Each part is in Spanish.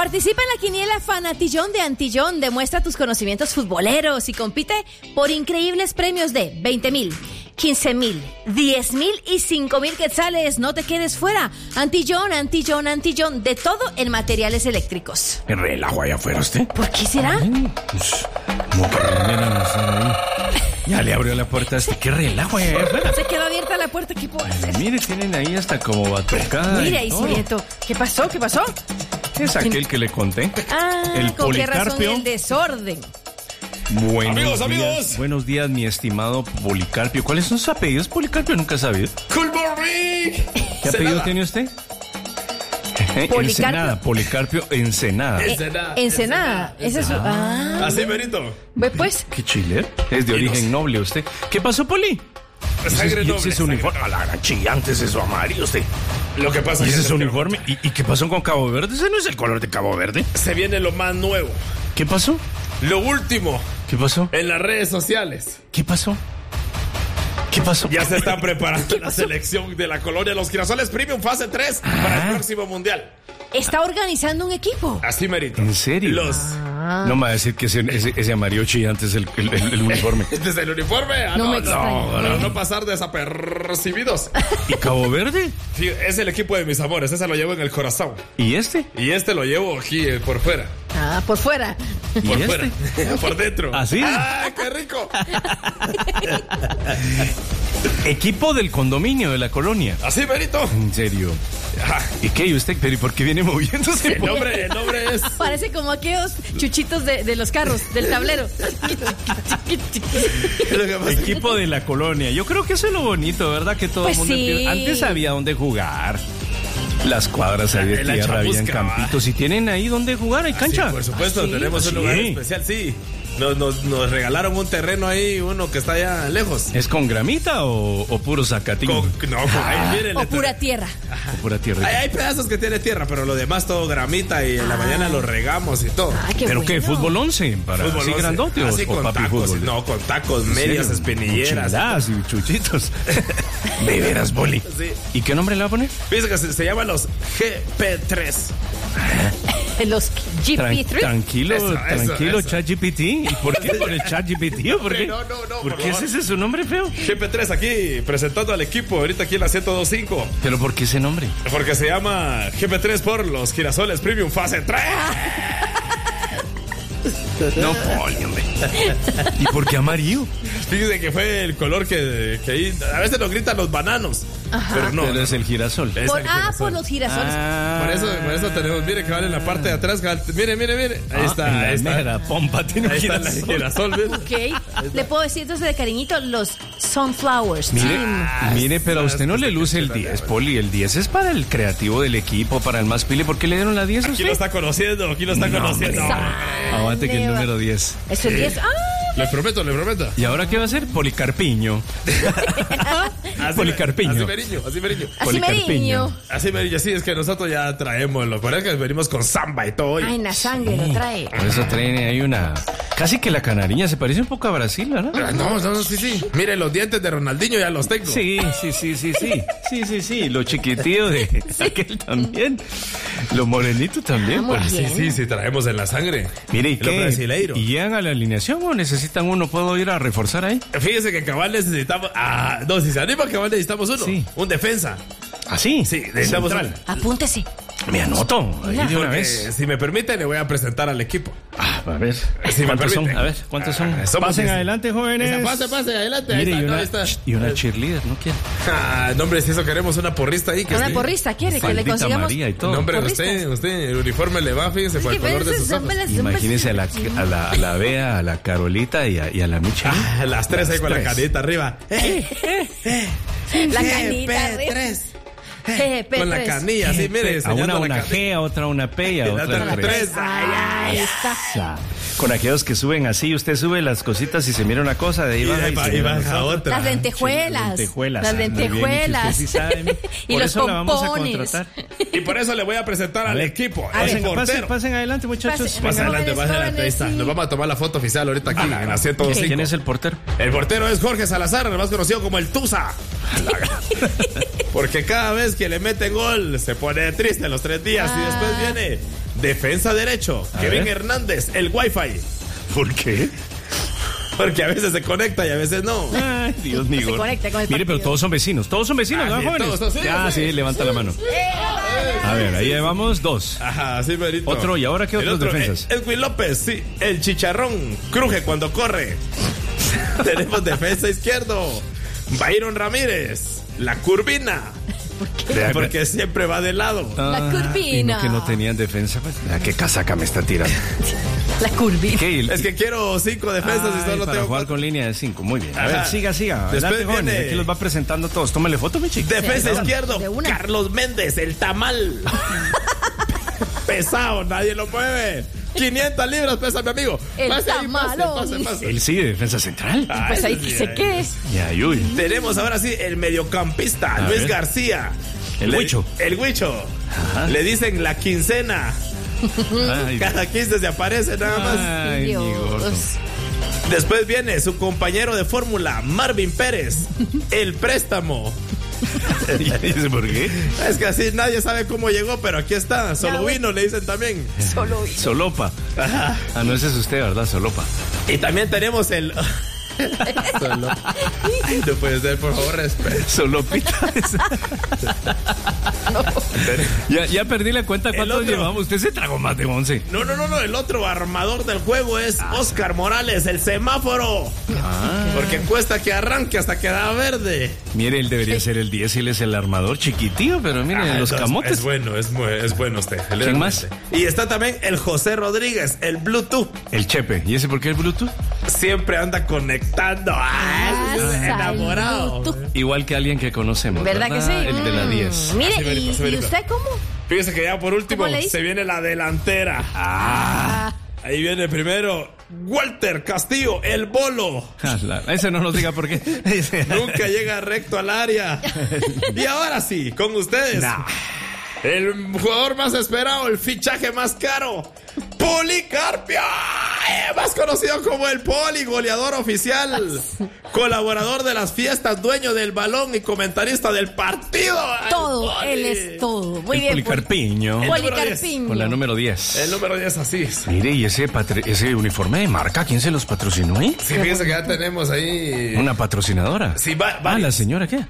Participa en la quiniela Fanatillón de Antillón, demuestra tus conocimientos futboleros y compite por increíbles premios de 20,000, 15,000, 10,000 y 5,000 quetzales. No te quedes fuera. Antillón, Antillón, Antillón, de todo en materiales eléctricos. ¿En relajo allá afuera usted? ¿Por qué será? Pues, como que ahí. Ya le abrió la puerta a este. ¿Qué relajo allá afuera? Se quedó abierta la puerta, ¿qué puedo hacer? Mire, tienen ahí hasta como batucada. Mire ahí, Sirieto. ¿Qué pasó? ¿Qué pasó? Es aquel que le conté. El ¿con qué razón Policarpio. el desorden? Amigos. Buenos días, mi estimado Policarpio. ¿Cuáles son sus apellidos, Policarpio? Nunca he sabido. Good morning. ¿Qué apellido tiene usted? Ensenada, Policarpio Ensenada. Ensenada. Ese es su... Así, Benito. Ve pues. Qué chile. Es de origen noble usted. ¿Qué pasó, Poli? Sangre noble. Ese es su uniforme. A la gran chillante, ese es su amarillo usted. Lo que pasa ¿Y es ese que es su uniforme? ¿Y qué pasó con Cabo Verde? Ese no es el color de Cabo Verde. se viene lo más nuevo. ¿Qué pasó? Lo último ¿Qué pasó? en las redes sociales. ¿Qué pasó? ¿Qué pasó? Ya se está preparando la selección de la colonia Los Girasoles Premium Fase 3 para el próximo mundial. Está organizando un equipo. Así, Merito. ¿En serio? No me va a decir que ese amarillo chillante es el uniforme. ¿Este es el uniforme? No me extraña. Para no pasar desapercibidos. ¿Y Cabo Verde? Sí, es el equipo de mis amores. Ese lo llevo en el corazón. ¿Y este? Y este lo llevo aquí por fuera. Por fuera. ¿Y Por este? fuera. Por dentro. ¿Así? ¡Ah, qué rico! Equipo del condominio de la colonia. Así, Merito. ¿En serio? ¿Y qué? ¿Y usted? ¿Pero y por qué viene moviéndose? El nombre es... Parece como aquellos chuchitos de los carros, del tablero. Equipo de la colonia. Yo creo que eso es lo bonito, ¿verdad? Que todo Pues el mundo sí. empieza. Antes había donde jugar. Las cuadras ahí de La tierra, habían chamusca, campitos. ¿Y tienen ahí donde jugar? ¿Hay cancha? Sí, por supuesto, ¿Sí? tenemos un ¿Sí? lugar especial, sí. Nos regalaron un terreno ahí, uno que está allá lejos. ¿Es con gramita o puro zacatín? Ahí viene O pura tierra. O pura tierra. Hay pedazos que tiene tierra, pero lo demás todo gramita y en la mañana lo regamos y todo. Ay, qué ¿Pero qué? bueno. ¿Fútbol 11? ¿Para Fútbol así 11. grandote Así o con papi tacos, fútbol? no, con tacos, ¿En medias, serio? espinilleras. Enchiladas y chuchitos. De veras, Boli. Sí. ¿Y qué nombre le va a poner? Fíjese que se llaman los GP3. Los GP3. Tranquilo, Eso. ChatGPT. ¿Y por qué por el ChatGPT o por qué? No, ¿Por por qué favor. ese es su nombre feo? GP3 aquí presentando al equipo, ahorita aquí en la 102.5. ¿Pero por qué ese nombre? Porque se llama GP3 por los Girasoles Premium Fase 3. No, Poli, hombre. ¿Y por qué amarillo? Fíjese que fue el color que ahí, a veces nos gritan los bananos. Pero no. Pero es el girasol. Es el girasol. Por los girasoles. Por eso tenemos, mire que vale en la parte de atrás. Mire. Ahí está, En la ahí está. mera pompa tiene un Ahí está el girasol. girasol, ¿ves? Ok. Le puedo decir entonces de cariñito los Sunflowers Team. Mire, pero a usted no le luce el 10, Poli. El 10 es para el creativo del equipo, para el más pile. ¿Por qué le dieron la 10 a Aquí lo usted? está conociendo, conociendo. Aguante que el número 10. Es el 10. Le prometo. ¿Y ahora qué va a hacer? Policarpiño. Policarpiño. Así meriño. Así meriño. Así meriño, sí, es que nosotros ya traemos, lo parece que venimos con samba y todo. Ay, en la sangre lo trae. Por eso traen ahí una... Casi que la canariña se parece un poco a Brasil, ¿verdad? No, sí. Mire, los dientes de Ronaldinho ya los tengo. Sí. Lo chiquitillo de aquel también. Lo morenito también. muy Pues. bien. Sí, traemos en la sangre. Mire, ¿y Lo qué? brasileiro. ¿Y llegan a la alineación o necesitan uno? ¿Puedo ir a reforzar ahí? Fíjese que cabal necesitamos... no, si se anima cabal necesitamos uno. Sí. Un defensa. ¿Ah, sí? Sí, necesitamos Central. Apúntese. Me anoto. Ahí de una Porque, vez. si me permite, le voy a presentar al equipo. A ver. Si me ¿Cuántos son? permite. A ver, ¿cuántos son? Somos Pasen 10. adelante, jóvenes. Pase, adelante. Mire, ahí está. y una cheerleader, ¿no quiere? No, hombre, si eso queremos una porrista ahí. Que Una esté- porrista, ¿quiere que le Faldita consigamos? María y todo. No, hombre, Porristas. usted, el uniforme le va, fíjese, por el color de sus ojos. Imagínese a la Bea, a la Carolita y a la Micha. Las tres ahí con la canita arriba. La canita arriba. Con la canilla, sí, mire, A enseñando una la canilla. G, a otra una P y a La otra otra 3. tres. Ahí está. Con aquellos que suben así, usted sube las cositas y se mira una cosa, de ahí baja Y baja otra. Las lentejuelas. lentejuelas. Las Muy bien, lentejuelas. usted sí sabe. Y Por los eso la vamos a pompones. contratar. Y por eso le voy a presentar al equipo. A El ver. portero. Pasen adelante, muchachos. Pase Adelante, Jóvenes, ahí está. sí. Nos vamos a tomar la foto oficial ahorita aquí en la 105. ¿Quién es el portero? El portero es Jorge Salazar, el más conocido como el Tusa. Porque cada vez que le meten gol se pone triste los 3 días. Y después viene defensa derecho, Kevin Hernández, el Wi-Fi. ¿Por qué? Porque a veces se conecta y a veces no. Ay, Dios mío. Se conecta con el Mire, pero todos son vecinos, ¿no, sí, jóvenes? todos, Sí, levanta la mano. A ver, ahí llevamos 2. Ajá, sí, Merito. Otro, ¿y ahora qué otros defensas? Edwin López, sí, el chicharrón, cruje cuando corre. Tenemos defensa izquierdo, Byron Ramírez, la curvina. Porque siempre va de lado. La curvina. Y que no tenían defensa. Pues, ¿qué casaca me está tirando? La curvina. Es que quiero 5 defensas y solo para tengo jugar 4. con línea de 5. Muy bien. A ver, Ajá. siga. Después Adelante, jóvenes. viene- Aquí los va presentando todos. Tómale foto, mi chico. Defensa Sí, izquierdo, de una. Carlos Méndez, el tamal. Pesado, nadie lo mueve. 500 libras pesa mi amigo. El Pase ahí, tamalón. pase. Él sí, de defensa central. Pues ahí Ay, que se quede. Ya, uy. Tenemos ahora sí el mediocampista, A Luis ver. García. El Huicho. El Huicho. Ajá. Le dicen la quincena. Ay, Cada 15 se aparece nada más. Ay, mi gordo. Dios. Después viene su compañero de fórmula, Marvin Pérez. El préstamo. ¿Dice por qué? Es que así nadie sabe cómo llegó, pero aquí está. Solo bueno. vino, le dicen también. Solo Solopa. Ajá. Ah, no, ese es usted, ¿verdad? Solopa. Y también tenemos el... No puede ser, por favor, respeto. Solopita. Ya perdí la cuenta. ¿Cuántos otro. llevamos? Usted se tragó más de 11. No. El otro armador del juego es Oscar Morales, el semáforo. Porque cuesta que arranque hasta que da verde. Mire, él debería ser el 10 y él es el armador chiquitío, pero mire, los Entonces, camotes. Es bueno usted. ¿Quién más? Y está también el José Rodríguez, el Bluetooth. El Chepe. ¿Y ese por qué el Bluetooth? Siempre anda conectando. Ese es enamorado. Igual que alguien que conocemos. ¿Verdad que sí? El de la 10. Mire, Así, Mérico, así, ¿y Mérico. usted cómo? Fíjese que ya por último ¿Cómo le dice? se viene la delantera. Ahí viene primero Walter Castillo, el bolo. Ese no nos diga por qué. Nunca llega recto al área. Y ahora sí, con ustedes. El jugador más esperado, el fichaje más caro. Policarpio, más conocido como el Poli, goleador oficial, colaborador de las fiestas, dueño del balón y comentarista del partido. Todo, Poli. él es todo. Muy El bien. Policarpiño. El número Policarpiño. Con la número 10. El número 10 así es. Mire, y ese uniforme de marca, ¿quién se los patrocinó ahí? Sí, fíjense que ya tenemos ahí. Una patrocinadora. Sí, va. ¿la señora qué?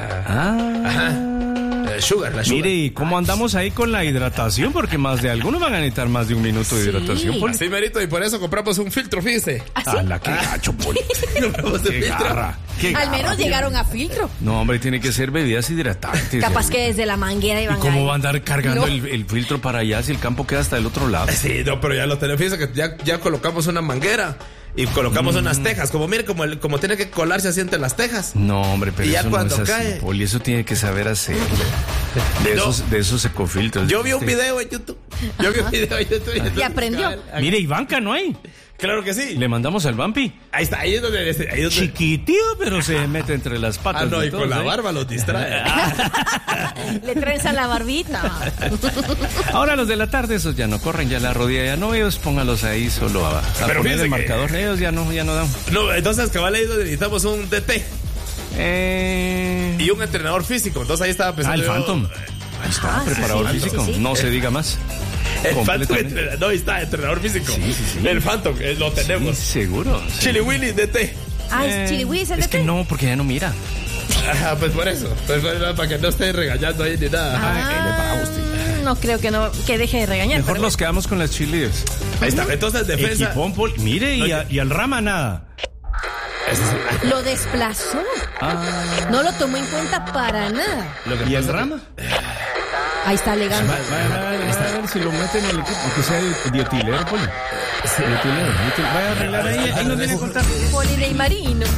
Sugar, la Sugar. Mire, ¿y cómo andamos ahí con la hidratación? Porque más de algunos van a necesitar más de un minuto de Sí. hidratación, Poli. Sí, Merito, y por eso compramos un filtro, fíjese. ¡Hala, qué gacho, Poli! Compramos un ¡Qué filtro. garra! ¡Qué Al garra! menos llegaron a filtro. No, hombre, tiene que ser bebidas hidratantes. Capaz que desde la manguera ¿Y iban cómo ahí. va a andar cargando No. el filtro para allá si el campo queda hasta el otro lado? Sí, no, pero ya lo tenemos. Fíjese que ya colocamos una manguera y colocamos unas tejas. Como mire, como tiene que colarse así entre las tejas. No, hombre, pero Y ya eso no es cuando así, cae. Poli. Eso tiene que saber hacer. No. De esos ecofiltros. Yo vi un video en YouTube. Y aprendió. Mire, Ivanka, ¿no hay? Claro que sí. Le mandamos al Vampi. Ahí está, ahí es donde. Chiquitío, pero se mete entre las patas. Ah, no, de y con todos, la ¿eh? barba los distrae. Le trenzan la barbita. Ahora los de la tarde, esos ya no corren, ya la rodilla ya no, ellos póngalos ahí solo a Pero poner fíjense el que- marcador, ellos ya no dan. No, entonces, cabal, ahí es donde necesitamos un DT y un entrenador físico. Entonces ahí estaba pensando. el yo, Phantom. Ahí está, preparador sí, físico. sí, sí. No se diga más. El Phantom, Completamente. no, ahí está, entrenador físico. Sí. El Phantom, lo tenemos. Sí, seguro. Sí. Chili Willy, DT. Ah, es Chili Willy, Es que no, porque ya no mira. Ajá, pues por eso. Pues para que no esté regañando ahí ni nada. No creo que deje de regañar. Mejor pero nos quedamos con las cheerleaders. Ahí está. Entonces, defensa. Equipón, Poli. Mire, y al Rama nada. lo desplazó. No lo tomó en cuenta para nada. ¿Y el Rama? Ahí está alegando. Va a ver si lo meten en el equipo, aunque sea el diotilero, Poli. Diotilero. Vaya a arreglar ahí nos viene a contar. Poli Neymarino.